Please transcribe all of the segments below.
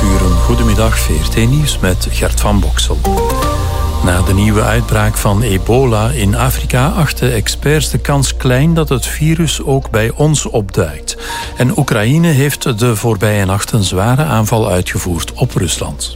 12 uur, een goedemiddag, VRT-nieuws met Gert van Boksel. Na de nieuwe uitbraak van ebola in Afrika achten experts de kans klein dat het virus ook bij ons opduikt. En Oekraïne heeft de voorbije nacht een zware aanval uitgevoerd op Rusland.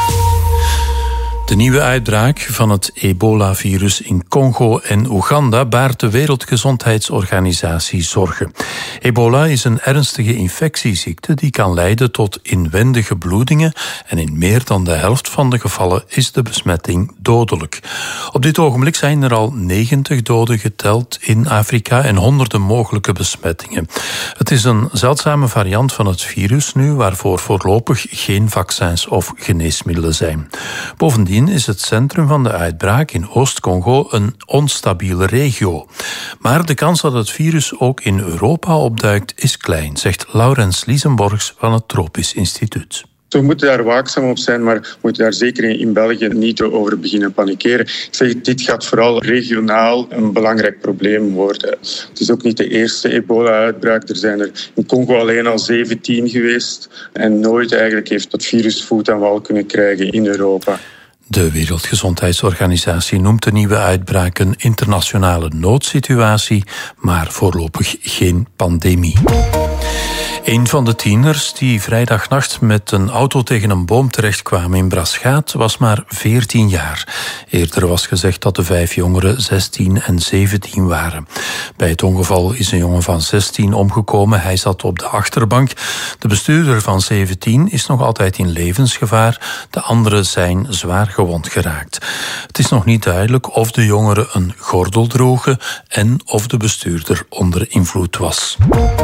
De nieuwe uitbraak van het ebola-virus in Congo en Oeganda baart de Wereldgezondheidsorganisatie zorgen. Ebola is een ernstige infectieziekte die kan leiden tot inwendige bloedingen en in meer dan de helft van de gevallen is de besmetting dodelijk. Op dit ogenblik zijn er al 90 doden geteld in Afrika en honderden mogelijke besmettingen. Het is een zeldzame variant van het virus nu, waarvoor voorlopig geen vaccins of geneesmiddelen zijn. Bovendien is het centrum van de uitbraak in Oost-Congo een onstabiele regio. Maar de kans dat het virus ook in Europa opduikt is klein, zegt Laurens Liesenborgs van het Tropisch Instituut. We moeten daar waakzaam op zijn, maar we moeten daar zeker in België niet over beginnen panikeren. Ik zeg, dit gaat vooral regionaal een belangrijk probleem worden. Het is ook niet de eerste ebola-uitbraak. Er zijn er in Congo alleen al 17 geweest. En nooit eigenlijk heeft het virus voet aan wal kunnen krijgen in Europa. De Wereldgezondheidsorganisatie noemt de nieuwe uitbraak een internationale noodsituatie, maar voorlopig geen pandemie. Een van de tieners die vrijdagnacht met een auto tegen een boom terechtkwamen in Braschaat was maar 14 jaar. Eerder was gezegd dat de 5 jongeren 16 en 17 waren. Bij het ongeval is een jongen van 16 omgekomen. Hij zat op de achterbank. De bestuurder van 17 is nog altijd in levensgevaar. De anderen zijn zwaar gewond geraakt. Het is nog niet duidelijk of de jongeren een gordel droegen en of de bestuurder onder invloed was.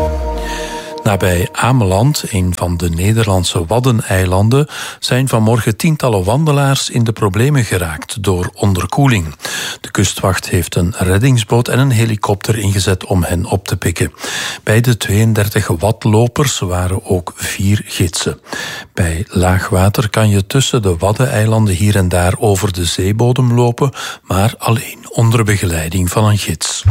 Nabij Ameland, een van de Nederlandse Waddeneilanden, zijn vanmorgen tientallen wandelaars in de problemen geraakt door onderkoeling. De kustwacht heeft een reddingsboot en een helikopter ingezet om hen op te pikken. Bij de 32 wadlopers waren ook 4 gidsen. Bij laagwater kan je tussen de Waddeneilanden hier en daar over de zeebodem lopen, maar alleen onder begeleiding van een gids.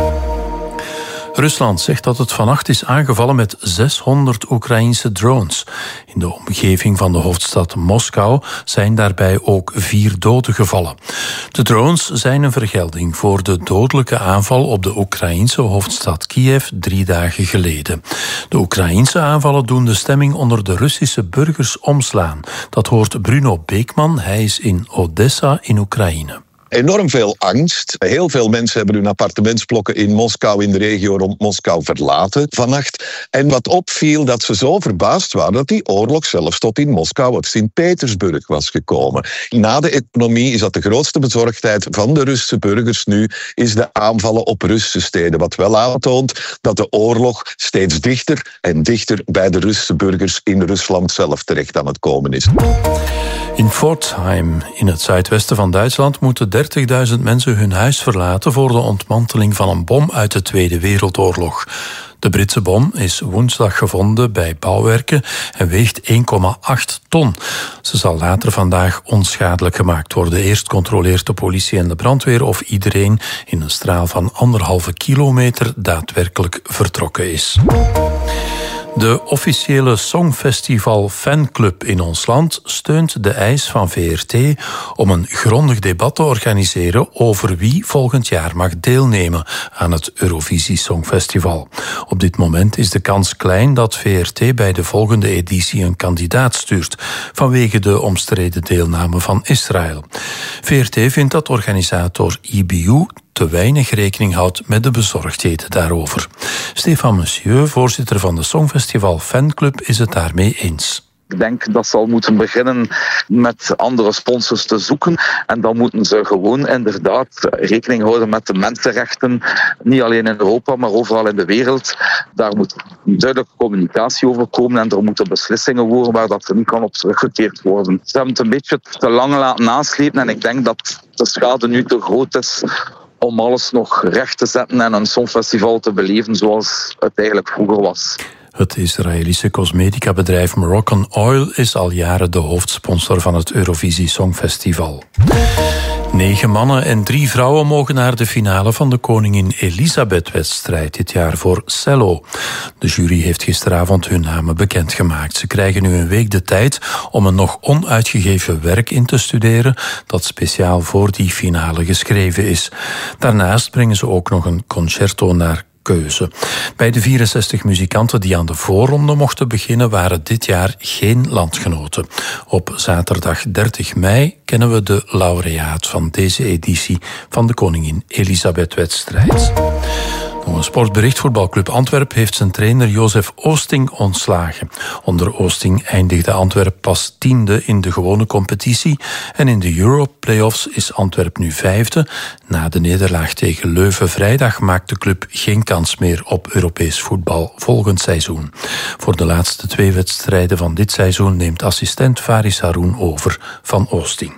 Rusland zegt dat het vannacht is aangevallen met 600 Oekraïense drones. In de omgeving van de hoofdstad Moskou zijn daarbij ook 4 doden gevallen. De drones zijn een vergelding voor de dodelijke aanval op de Oekraïense hoofdstad Kiev 3 dagen geleden. De Oekraïense aanvallen doen de stemming onder de Russische burgers omslaan. Dat hoort Bruno Beekman, hij is in Odessa in Oekraïne. Enorm veel angst. Heel veel mensen hebben hun appartementsblokken in Moskou, in de regio rond Moskou, verlaten vannacht. En wat opviel, dat ze zo verbaasd waren dat die oorlog zelfs tot in Moskou of Sint-Petersburg was gekomen. Na de economie is dat de grootste bezorgdheid van de Russische burgers nu, is de aanvallen op Russische steden. Wat wel aantoont dat de oorlog steeds dichter en dichter bij de Russische burgers in Rusland zelf terecht aan het komen is. In Pforzheim, in het zuidwesten van Duitsland, moeten 30.000 mensen hun huis verlaten voor de ontmanteling van een bom uit de Tweede Wereldoorlog. De Britse bom is woensdag gevonden bij bouwwerken en weegt 1,8 ton. Ze zal later vandaag onschadelijk gemaakt worden. Eerst controleert de politie en de brandweer of iedereen in een straal van 1,5 kilometer daadwerkelijk vertrokken is. De officiële Songfestival Fanclub in ons land steunt de eis van VRT om een grondig debat te organiseren over wie volgend jaar mag deelnemen aan het Eurovisie Songfestival. Op dit moment is de kans klein dat VRT bij de volgende editie een kandidaat stuurt, vanwege de omstreden deelname van Israël. VRT vindt dat organisator IBU te weinig rekening houdt met de bezorgdheden daarover. Stefan Monsieur, voorzitter van de Songfestival Fanclub, is het daarmee eens. Ik denk dat ze al moeten beginnen met andere sponsors te zoeken. En dan moeten ze gewoon inderdaad rekening houden met de mensenrechten. Niet alleen in Europa, maar overal in de wereld. Daar moet duidelijke communicatie over komen. En er moeten beslissingen worden waar dat er niet kan op teruggekeerd worden. Ze hebben het een beetje te lang laten naslepen. En ik denk dat de schade nu te groot is om alles nog recht te zetten en een songfestival te beleven zoals het eigenlijk vroeger was. Het Israëlische cosmetica-bedrijf Moroccan Oil is al jaren de hoofdsponsor van het Eurovisie Songfestival. 9 mannen en 3 vrouwen mogen naar de finale van de Koningin Elisabeth-wedstrijd dit jaar voor cello. De jury heeft gisteravond hun namen bekendgemaakt. Ze krijgen nu een week de tijd om een nog onuitgegeven werk in te studeren dat speciaal voor die finale geschreven is. Daarnaast brengen ze ook nog een concerto naar keuze. Bij de 64 muzikanten die aan de voorronde mochten beginnen waren dit jaar geen landgenoten. Op zaterdag 30 mei kennen we de laureaat van deze editie van de Koningin Elisabeth-wedstrijd. Nog een sportbericht. Voetbalclub Antwerpen heeft zijn trainer Jozef Oosting ontslagen. Onder Oosting eindigde Antwerpen pas 10e in de gewone competitie en in de Europe-playoffs is Antwerpen nu 5e. Na de nederlaag tegen Leuven vrijdag maakt de club geen kans meer op Europees voetbal volgend seizoen. Voor de laatste 2 wedstrijden van dit seizoen neemt assistent Faris Haroun over van Oosting.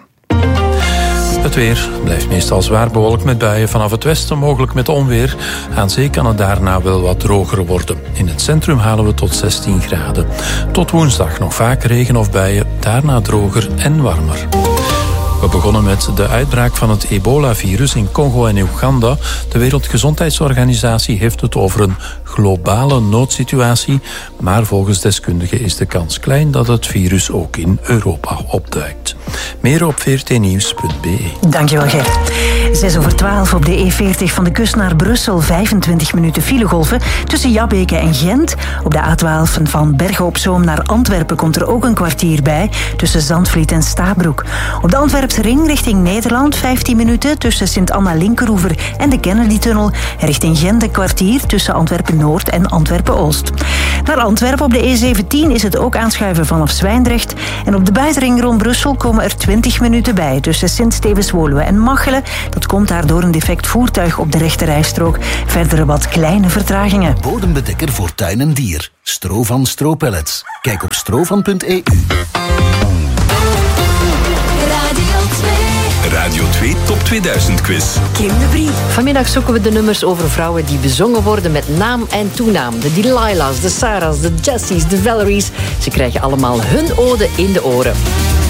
Het weer blijft meestal zwaar bewolkt met buien vanaf het westen, mogelijk met onweer. Aan zee kan het daarna wel wat droger worden. In het centrum halen we tot 16 graden. Tot woensdag nog vaak regen of buien, daarna droger en warmer. We begonnen met de uitbraak van het ebola-virus in Congo en Oeganda. De Wereldgezondheidsorganisatie heeft het over een globale noodsituatie, maar volgens deskundigen is de kans klein dat het virus ook in Europa opduikt. Meer op vrtnieuws.be. Dankjewel, Gert. 6:12 op de E40 van de kust naar Brussel. 25 minuten filegolven tussen Jabbeke en Gent. Op de A12 van Bergen op Zoom naar Antwerpen komt er ook een kwartier bij, tussen Zandvliet en Stabroek. Op de Antwerpse ring richting Nederland 15 minuten tussen Sint-Anna-Linkeroever en de Kennedy-tunnel. Richting Gent een kwartier tussen Antwerpen-Noord en Antwerpen-Oost. Naar Antwerpen op de E17 is het ook aanschuiven vanaf Zwijndrecht. En op de buitenring rond Brussel komen er 20 minuten bij tussen Sint-Stevens-Woluwe en Machelen. Dat komt daardoor een defect voertuig op de rechterrijstrook. Verder wat kleine vertragingen. Bodembedekker voor tuin en dier. Strovan Stropellets. Kijk op strovan.eu. Radio 2 Top 2000 Quiz. Kim de Brie. Vanmiddag zoeken we de nummers over vrouwen die bezongen worden met naam en toenaam. De Delilahs, de Sarahs, de Jessies, de Valeries. Ze krijgen allemaal hun ode in de oren.